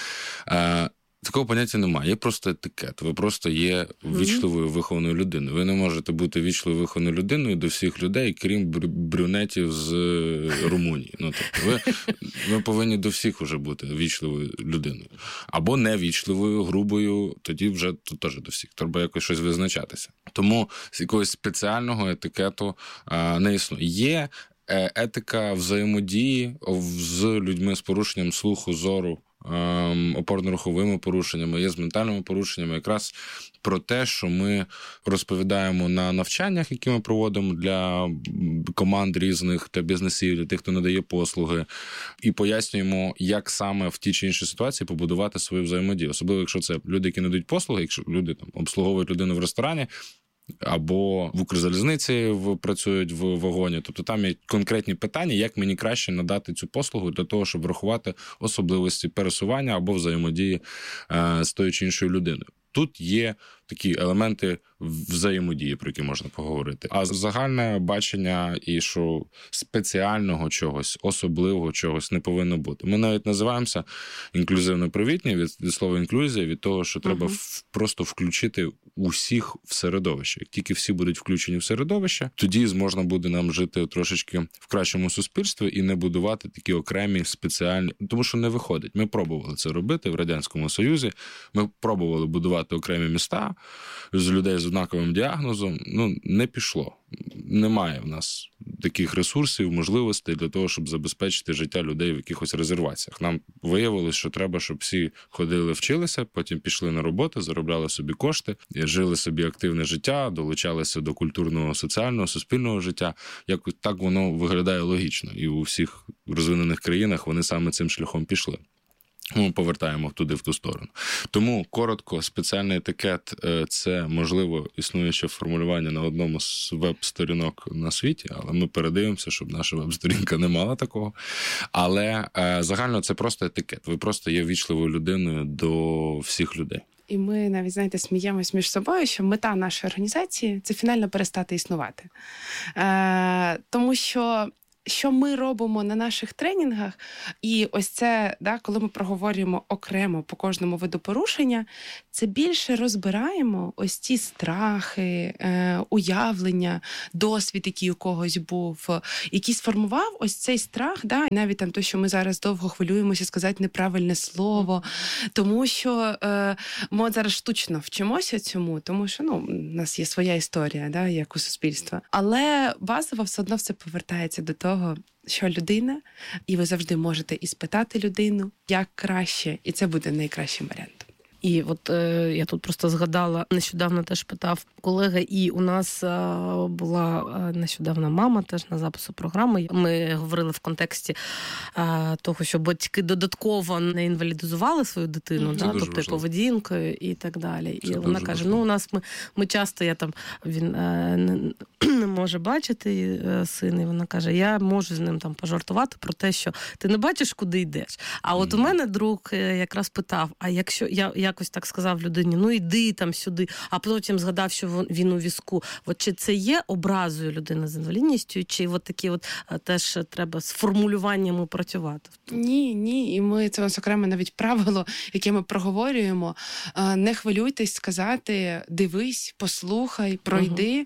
Такого поняття немає. Є просто етикет. Ви просто є вічливою вихованою людиною. Ви не можете бути вічливою вихованою людиною до всіх людей, крім брюнетів з Румунії. Тобто ви повинні до всіх вже бути вічливою людиною. Або невічливою, грубою, тоді вже тут теж до всіх. Треба якось щось визначатися. Тому якогось спеціального етикету не існує. Є етика взаємодії з людьми з порушенням слуху, зору, опорно-руховими порушеннями, є з ментальними порушеннями, якраз про те, що ми розповідаємо на навчаннях, які ми проводимо для команд різних, для бізнесів, для тих, хто надає послуги, і пояснюємо, як саме в тій чи іншій ситуації побудувати свою взаємодію. Особливо, якщо це люди, які надають послуги, якщо люди обслуговують людину в ресторані, або в Укрзалізниці працюють в вагоні. Тобто там є конкретні питання, як мені краще надати цю послугу для того, щоб врахувати особливості пересування або взаємодії з тою чи іншою людиною. Тут є такі елементи взаємодії, про які можна поговорити. А загальне бачення і що спеціального чогось, особливого чогось не повинно бути. Ми навіть називаємося інклюзивно-привітні від слова інклюзія, від того, що треба просто включити усіх в середовище. Як тільки всі будуть включені в середовище, тоді можна буде нам жити трошечки в кращому суспільстві і не будувати такі окремі спеціальні, тому що не виходить. Ми пробували це робити в Радянському Союзі, ми пробували будувати окремі міста з людей з однаковим діагнозом, не пішло. Немає в нас таких ресурсів, можливостей для того, щоб забезпечити життя людей в якихось резерваціях. Нам виявилось, що треба, щоб всі ходили, вчилися, потім пішли на роботу, заробляли собі кошти, жили собі активне життя, долучалися до культурного, соціального, суспільного життя. Якось так воно виглядає логічно. І у всіх розвинених країнах вони саме цим шляхом пішли. Ми повертаємо туди, в ту сторону. Тому, коротко, спеціальний етикет – це, можливо, існуюче формулювання на одному з веб-сторінок на світі, але ми передивимося, щоб наша веб-сторінка не мала такого. Але загально це просто етикет. Ви просто є ввічливою людиною до всіх людей. І ми навіть, знаєте, сміємось між собою, що мета нашої організації – це фінально перестати існувати. Тому що ми робимо на наших тренінгах, і ось це, коли ми проговорюємо окремо по кожному виду порушення, це більше розбираємо ось ці страхи, уявлення, досвід, який у когось був, який сформував ось цей страх, навіть там те, що ми зараз довго хвилюємося сказати неправильне слово, тому що ми от зараз штучно вчимося цьому, тому що у нас є своя історія, як у суспільства. Але базово все одно все повертається до того, що людина, і ви завжди можете і спитати людину, як краще, і це буде найкращим варіантом. І от я тут просто згадала, нещодавно теж питав колега, і у нас була нещодавно мама теж на запису програми. Ми говорили в контексті того, що батьки додатково не інвалідизували свою дитину, тобто поведінкою і так далі. Це і вона каже, у нас ми часто, він не може бачити син, і вона каже, я можу з ним пожартувати про те, що ти не бачиш, куди йдеш. А от у мене друг якраз питав, а якщо я якось так сказав людині, йди там сюди, а потім згадав, що він у візку. От чи це є образою людини з інвалідністю, чи от такі теж треба з формулюваннями працювати? Ні. І ми, це окремо навіть правило, яке ми проговорюємо. Не хвилюйтесь сказати, дивись, послухай, пройди.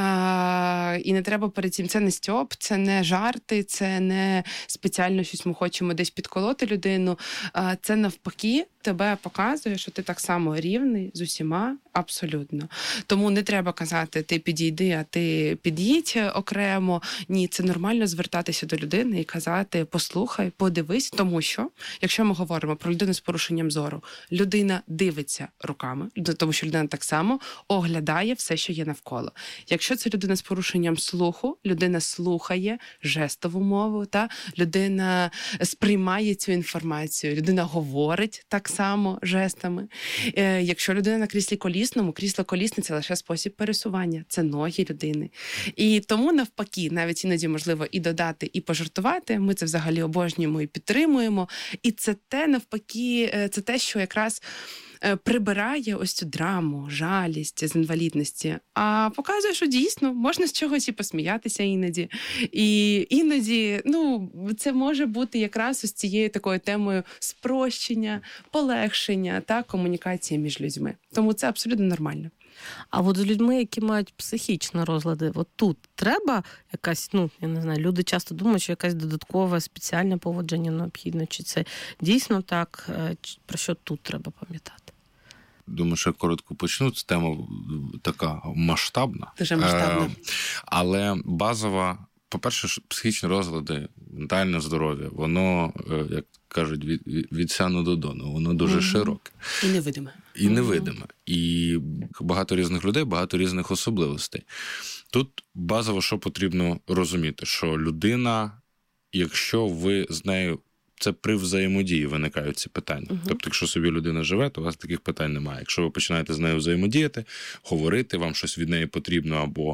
І не треба перед цим. Це не стьоп, це не жарти, це не спеціально щось ми хочемо десь підколоти людину. Це навпаки тебе показує, що ти так само рівний з усіма, абсолютно. Тому не треба казати, ти підійди, а ти під'їдь окремо. Ні, це нормально звертатися до людини і казати, послухай, подивись, тому що, якщо ми говоримо про людину з порушенням зору, людина дивиться руками, тому що людина так само оглядає все, що є навколо. Якщо це людина з порушенням слуху, людина слухає жестову мову, людина сприймає цю інформацію, людина говорить так само жестами. Якщо людина на кріслі колісному, крісло колісне – це лише спосіб пересування, це ноги людини. І тому навпаки, навіть іноді можливо і додати, і пожартувати, ми це взагалі обожнюємо і підтримуємо. І це те навпаки, це те, що якраз прибирає ось цю драму, жалість з інвалідності, а показує, що дійсно можна з чогось і посміятися іноді. І іноді, це може бути якраз ось цією такою темою спрощення, полегшення та комунікації між людьми. Тому це абсолютно нормально. А от з людьми, які мають психічні розлади, от тут треба якась, я не знаю, люди часто думають, що якась додаткове спеціальне поводження необхідне, чи це дійсно так, про що тут треба пам'ятати? Думаю, що я коротко почну. Це тема така масштабна. Дуже масштабна. Але базова, по-перше, психічні розлади, ментальне здоров'я, воно, як кажуть, від сяну до дону, воно дуже широке. І невидиме. І багато різних людей, багато різних особливостей. Тут базово, що потрібно розуміти, що людина, якщо ви з нею, це при взаємодії виникають ці питання. Тобто, якщо собі людина живе, то у вас таких питань немає. Якщо ви починаєте з нею взаємодіяти, говорити, вам щось від неї потрібно або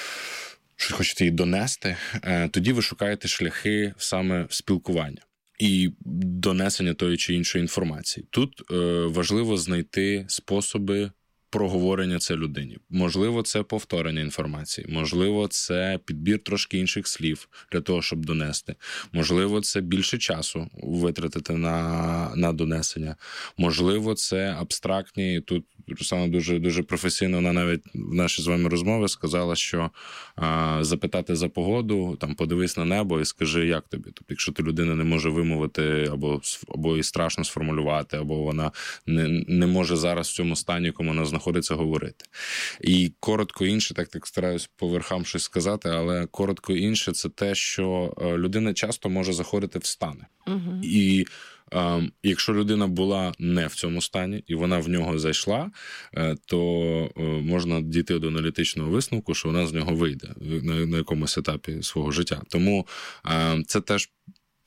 щось хочете їй донести, тоді ви шукаєте шляхи саме спілкування і донесення тої чи іншої інформації. Тут важливо знайти способи проговорення це людині. Можливо, це повторення інформації. Можливо, це підбір трошки інших слів для того, щоб донести. Можливо, це більше часу витратити на донесення. Можливо, це абстрактні. Тут Руслана дуже професійно, вона навіть в нашій з вами розмові сказала, що запитати за погоду, подивись на небо і скажи, як тобі. Тобто, якщо ти людина не може вимовити, або їй страшно сформулювати, або вона не може зараз в цьому стані, якому вона знаходиться, говорити. І коротко інше, так стараюсь по верхам щось сказати, але коротко інше – це те, що людина часто може заходити в стани. І якщо людина була не в цьому стані, і вона в нього зайшла, то можна дійти до аналітичного висновку, що вона з нього вийде на якомусь етапі свого життя. Тому це теж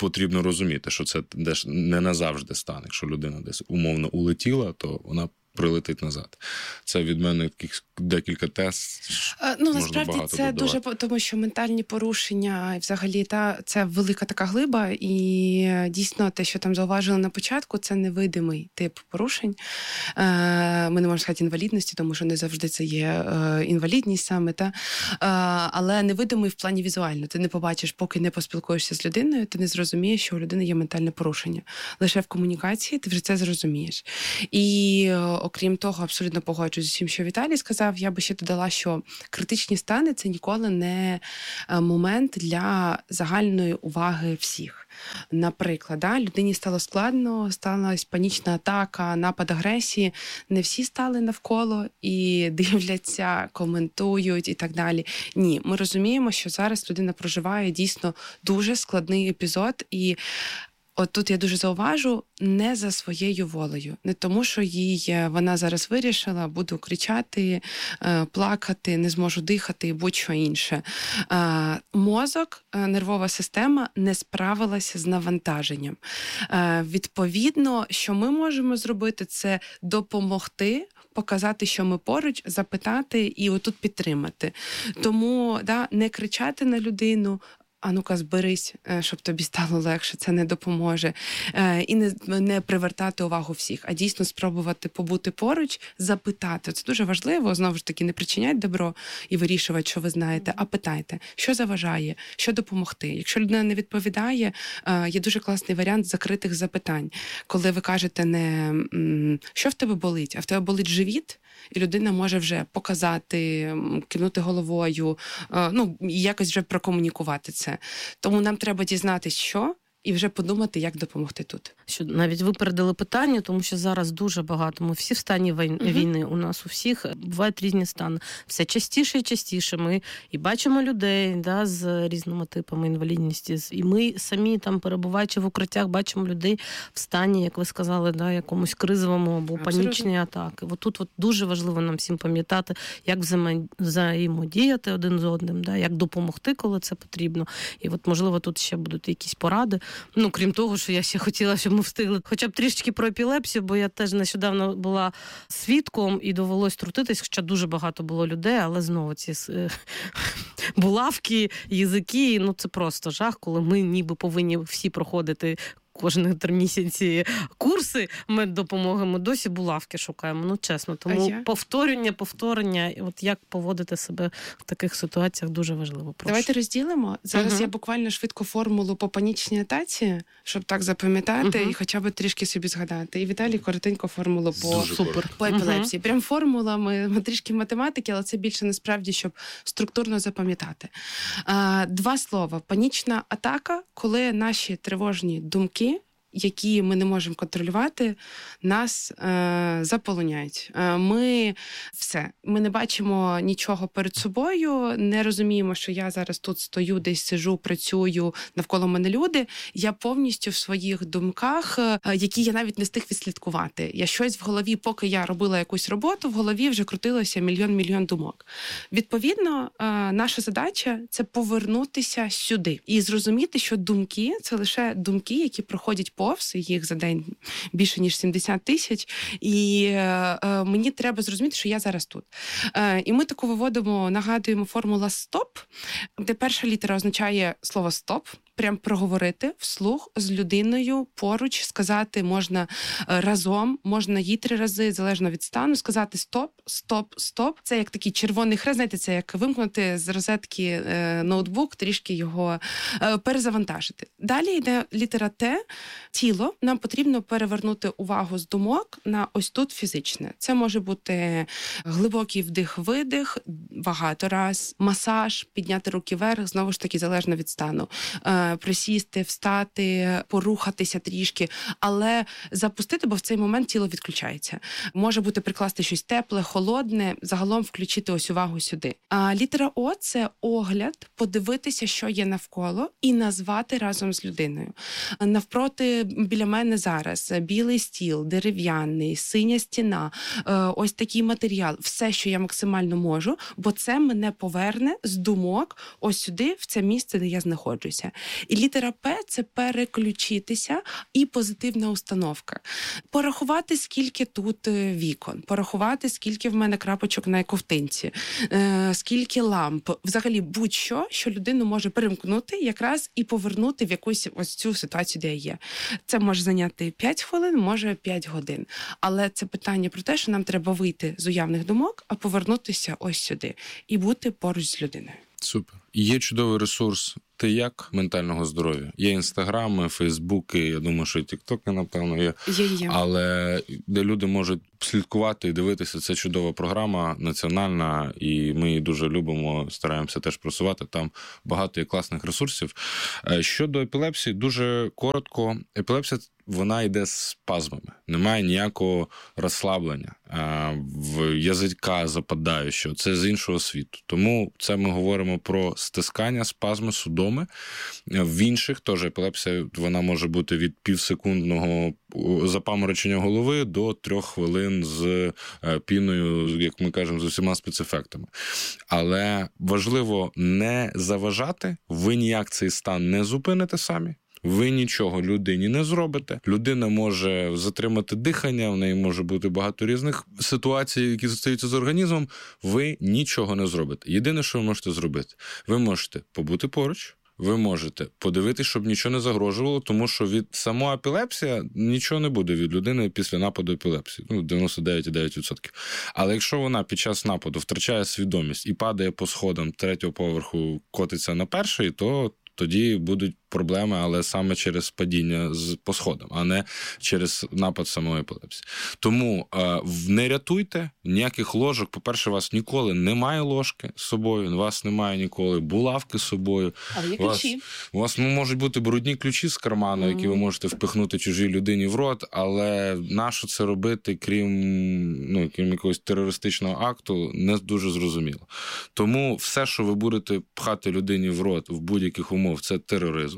потрібно розуміти, що це не назавжди стане. Якщо людина десь умовно улетіла, то вона прилетить назад. Це від мене декілька тез. Насправді це дуже, тому що ментальні порушення, і взагалі, це велика така глиба, і дійсно те, що там зауважили на початку, це невидимий тип порушень. Ми не можемо сказати інвалідності, тому що не завжди це є інвалідність саме, але невидимий в плані візуально. Ти не побачиш, поки не поспілкуєшся з людиною, ти не зрозумієш, що у людини є ментальне порушення. Лише в комунікації ти вже це зрозумієш. І окрім того, абсолютно погоджуюсь з усім, що Віталій сказав, я би ще додала, що критичні стани – це ніколи не момент для загальної уваги всіх. Наприклад, людині стало складно, сталася панічна атака, напад агресії. Не всі стали навколо і дивляться, коментують і так далі. Ні, ми розуміємо, що зараз людина проживає дійсно дуже складний епізод, і от тут я дуже зауважу, не за своєю волею. Не тому, що вона зараз вирішила, буду кричати, плакати, не зможу дихати і будь-що інше. Мозок, нервова система не справилася з навантаженням. Відповідно, що ми можемо зробити, це допомогти, показати, що ми поруч, запитати і отут підтримати. Тому не кричати на людину, а ну-ка зберись, щоб тобі стало легше, це не допоможе. І не привертати увагу всіх, а дійсно спробувати побути поруч, запитати. Це дуже важливо, знову ж таки, не причинять добро і вирішувати, що ви знаєте, а питайте, що заважає, що допомогти. Якщо людина не відповідає, є дуже класний варіант закритих запитань. Коли ви кажете не що в тебе болить, а в тебе болить живіт, і людина може вже показати, кивнути головою, і якось вже прокомунікувати це. Тому нам треба дізнатися, що, і вже подумати, як допомогти тут. Що навіть випередили питання, тому що зараз дуже багато. Ми всі в стані війни, у нас у всіх бувають різні стани. Все частіше і частіше ми і бачимо людей з різними типами інвалідності. І ми самі, там, перебуваючи в укриттях, бачимо людей в стані, як ви сказали, якомусь кризовому або панічній атаки. Тут дуже важливо нам всім пам'ятати, як взаємодіяти один з одним, як допомогти, коли це потрібно. І можливо, тут ще будуть якісь поради. Крім того, що я ще хотіла, щоб ми встигли хоча б трішечки про епілепсію, бо я теж нещодавно була свідком і довелось трутитись, хоча дуже багато було людей, але знову ці булавки, язики, це просто жах, коли ми ніби повинні всі проходити кожних 3 місяці курси меддопомоги, ми досі булавки шукаємо, чесно. Тому повторення, як поводити себе в таких ситуаціях дуже важливо. Прошу. Давайте розділимо. Зараз я буквально швидко формулу по панічній атаці, щоб так запам'ятати і хоча б трішки собі згадати. І Віталій коротенько формулу по епілепсії. Прям формула, ми трішки математики, але це більше насправді, щоб структурно запам'ятати. 2 слова. Панічна атака, коли наші тривожні думки, які ми не можемо контролювати, нас заполоняють. Ми не бачимо нічого перед собою, не розуміємо, що я зараз тут стою, десь сижу, працюю, навколо мене люди. Я повністю в своїх думках, які я навіть не встиг відслідкувати. Я щось в голові, поки я робила якусь роботу, в голові вже крутилося мільйон думок. Відповідно, наша задача – це повернутися сюди і зрозуміти, що думки – це лише думки, які проходять повз, їх за день більше, ніж 70 тисяч, і мені треба зрозуміти, що я зараз тут. І ми таку нагадуємо формула «стоп», де перша літера означає слово «стоп», прям проговорити вслух з людиною поруч, сказати можна разом, можна їй 3 рази, залежно від стану, сказати «стоп, стоп, стоп». Це як такий червоний хрест, знаєте, це як вимкнути з розетки ноутбук, трішки його перезавантажити. Далі йде літера «Т», тіло. Нам потрібно перевернути увагу з думок на ось тут фізичне. Це може бути глибокий вдих-видих, багато раз, масаж, підняти руки вверх, знову ж таки, залежно від стану. Присісти, встати, порухатися трішки, але запустити, бо в цей момент тіло відключається. Може бути прикласти щось тепле, холодне, загалом включити ось увагу сюди. А літера О – це огляд, подивитися, що є навколо, і назвати разом з людиною. Навпроти біля мене зараз білий стіл, дерев'яний, синя стіна, ось такий матеріал, все, що я максимально можу, бо це мене поверне з думок ось сюди, в це місце, де я знаходжуся. І літера П – це переключитися і позитивна установка. Порахувати, скільки тут вікон, порахувати, скільки в мене крапочок на ковтинці, скільки ламп. Взагалі будь-що, що людину може перемкнути якраз і повернути в якусь ось цю ситуацію, де є. Це може зайняти 5 хвилин, може 5 годин. Але це питання про те, що нам треба вийти з уявних думок, а повернутися ось сюди і бути поруч з людиною. Супер. Є чудовий ресурс «Ти як?» ментального здоров'я. Є інстаграми, фейсбуки, я думаю, що і тіктоки, напевно, є. Є. Але де люди можуть слідкувати і дивитися, це чудова програма, національна, і ми її дуже любимо, стараємося теж просувати. Там багато є класних ресурсів. Щодо епілепсії, дуже коротко. Епілепсія, вона йде з спазмами. Немає ніякого розслаблення. В язика западаючого. Це з іншого світу. Тому це ми говоримо про стискання, спазми, судоми. В інших теж епілепсія, вона може бути від півсекундного запаморочення голови до 3 хвилин з піною, як ми кажемо, з усіма спецефектами. Але важливо не заважати, ви ніяк цей стан не зупините самі. Ви нічого людині не зробите. Людина може затримати дихання, в неї може бути багато різних ситуацій, які зостаються з організмом. Ви нічого не зробите. Єдине, що ви можете зробити, ви можете побути поруч, ви можете подивитися, щоб нічого не загрожувало, тому що від самої епілепсія нічого не буде від людини після нападу епілепсії. 99,9%. Але якщо вона під час нападу втрачає свідомість і падає по сходам 3-го поверху, котиться на 1-й, то тоді будуть проблеми, але саме через падіння по сходам, а не через напад самої епілепсії. Тому не рятуйте ніяких ложок. По-перше, у вас ніколи немає ложки з собою, у вас немає ніколи булавки з собою. Але є ключі. У вас можуть бути брудні ключі з карману, які ви можете впихнути чужій людині в рот, але нащо це робити, крім якогось терористичного акту, не дуже зрозуміло. Тому все, що ви будете пхати людині в рот в будь-яких умов, це тероризм.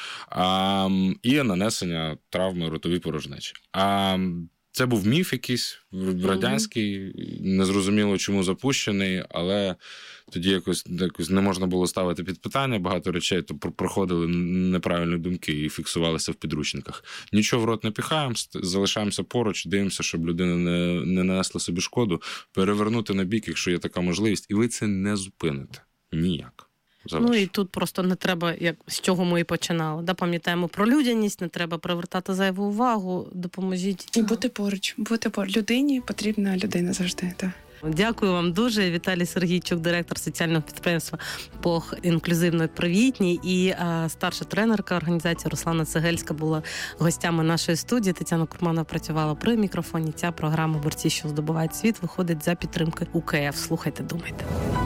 І нанесення травми ротовій порожнечі. Це був міф якийсь радянський, незрозуміло чому запущений, але тоді якось не можна було ставити під питання багато речей, то проходили неправильні думки і фіксувалися в підручниках. Нічого в рот не піхаємо, залишаємося поруч, дивимося, щоб людина не нанесла собі шкоду, перевернути на бік, якщо є така можливість, і ви це не зупините. Ніяк. І тут просто не треба, з чого ми і починали. Пам'ятаємо про людяність, не треба привертати зайву увагу, допоможіть. І бути поруч. Людині потрібна людина завжди, так. Дякую вам дуже. Віталій Сергійчук, директор соціального підприємства «ПОГ Інклюзивно Привітній» і старша тренерка організації Руслана Цегельська була гостями нашої студії. Тетяна Курманова працювала при мікрофоні. Ця програма «Борці, що здобувають світ» виходить за підтримки УКФ. Слухайте, думайте.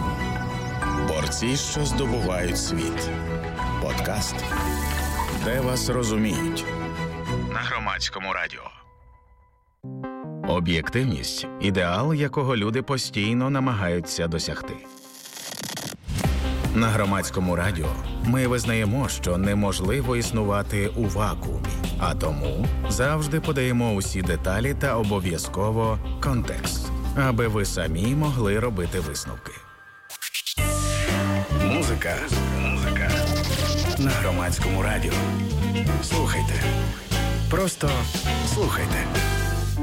Борці, що здобувають світ. Подкаст, де вас розуміють. На Громадському радіо. Об'єктивність – ідеал, якого люди постійно намагаються досягти. На Громадському радіо ми визнаємо, що неможливо існувати у вакуумі, а тому завжди подаємо усі деталі та обов'язково контекст, аби ви самі могли робити висновки. Музика. На Громадському радіо. Слухайте. Просто слухайте.